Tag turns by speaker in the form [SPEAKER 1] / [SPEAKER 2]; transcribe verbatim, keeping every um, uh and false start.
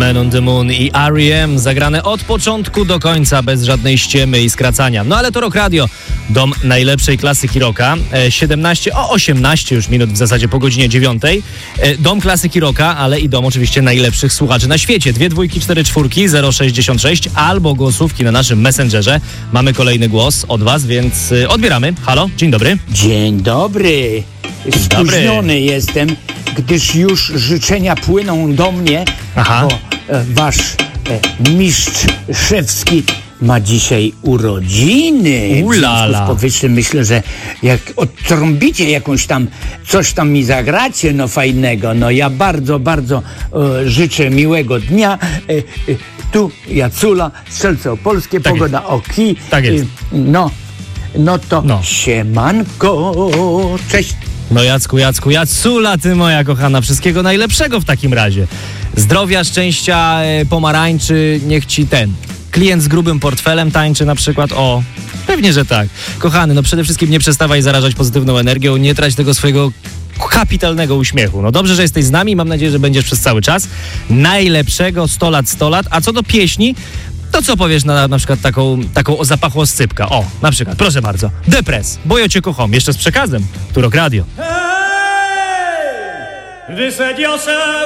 [SPEAKER 1] Man on the Moon i R E M zagrane od początku do końca, bez żadnej ściemy i skracania. No ale to Rock Radio, dom najlepszej klasyki rocka. siedemnaście, o osiemnaście już minut w zasadzie po godzinie dziewiątej. Dom klasyki rocka, ale i dom oczywiście najlepszych słuchaczy na świecie. Dwie dwójki, cztery czwórki, zero sześćdziesiąt sześć albo głosówki na naszym Messengerze. Mamy kolejny głos od was, więc odbieramy. Halo, dzień dobry.
[SPEAKER 2] Dzień dobry. Spóźniony jestem, gdyż już życzenia płyną do mnie,
[SPEAKER 1] Aha.
[SPEAKER 2] bo e, wasz e, mistrz Szewski ma dzisiaj urodziny.
[SPEAKER 1] Ulala.
[SPEAKER 2] W związku z powyższym myślę, że jak odtrąbicie jakąś tam, coś tam mi zagracie, no fajnego, no ja bardzo, bardzo e, życzę miłego dnia. E, e, tu Jacula, Strzelce Opolskie,
[SPEAKER 1] Tak
[SPEAKER 2] pogoda
[SPEAKER 1] jest.
[SPEAKER 2] oki.
[SPEAKER 1] Tak jest.
[SPEAKER 2] E, no, no to
[SPEAKER 1] No.
[SPEAKER 2] siemanko, cześć.
[SPEAKER 1] No Jacku, Jacku, Jacula, ty moja kochana, wszystkiego najlepszego w takim razie. Zdrowia, szczęścia, e, pomarańczy, niech ci ten klient z grubym portfelem tańczy na przykład, o, pewnie, że tak. Kochany, no przede wszystkim nie przestawaj zarażać pozytywną energią, nie trać tego swojego kapitalnego uśmiechu. No dobrze, że jesteś z nami, mam nadzieję, że będziesz przez cały czas. Najlepszego sto lat, sto lat, a co do pieśni, to co powiesz na na przykład taką, taką o zapachu oscypka? O, na przykład, proszę bardzo, Depres, bo ja cię kocham, jeszcze z przekazem, tu Rock Radio.
[SPEAKER 3] Hey! Gdy se